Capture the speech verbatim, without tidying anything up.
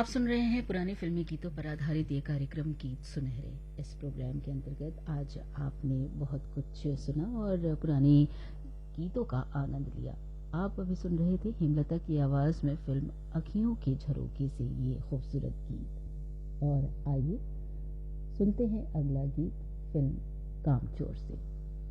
आप सुन रहे हैं पुरानी फिल्मी गीतों पर आधारित ये कार्यक्रम गीत सुनहरे। इस प्रोग्राम के अंतर्गत आज आपने बहुत कुछ सुना और पुरानी गीतों का आनंद लिया। आप अभी सुन रहे थे हेमलता की आवाज में फिल्म अखियों के झरोखे से ये खूबसूरत गीत। और आइए सुनते हैं अगला गीत फिल्म कामचोर से।